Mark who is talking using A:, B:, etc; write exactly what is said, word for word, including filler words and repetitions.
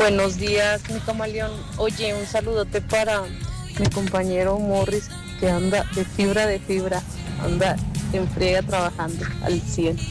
A: Buenos días, mi camaleón. Oye, un saludote para mi compañero Morris, que anda de fibra de fibra, anda en friega trabajando al cien.